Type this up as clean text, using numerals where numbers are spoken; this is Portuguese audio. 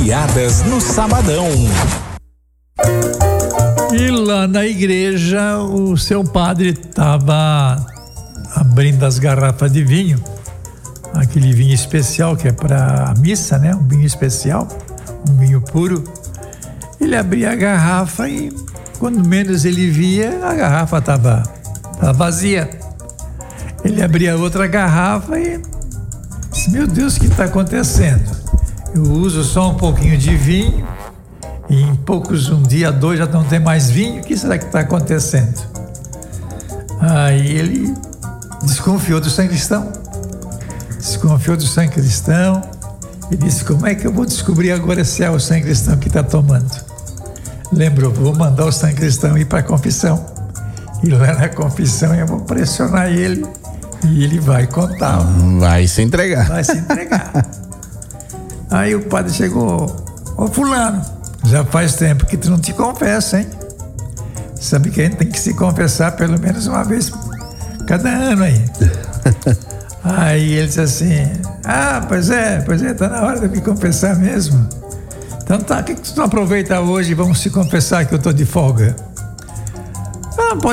Piadas no Sabadão. E lá na igreja, o seu padre estava abrindo as garrafas de vinho, aquele vinho especial que é para a missa, né? Um vinho especial, um vinho puro. Ele abria a garrafa e, quando menos ele via, a garrafa estava vazia. Ele abria outra garrafa e disse: meu Deus, o que está acontecendo? Eu uso só um pouquinho de vinho e em um dia, dois, já não tem mais vinho. O que será que está acontecendo? Aí ele desconfiou do sacristão. E disse: como é que eu vou descobrir agora se é o sacristão que está tomando? Lembrou: vou mandar o sacristão ir para a confissão. E lá na confissão eu vou pressionar ele e ele vai contar. Vai se entregar. Aí o padre chegou: ô fulano, já faz tempo que tu não te confessa, hein? Sabe que a gente tem que se confessar pelo menos uma vez cada ano aí. Aí ele disse assim: pois é, tá na hora de me confessar mesmo. Então tá, o que tu não aproveita hoje e vamos se confessar que eu tô de folga?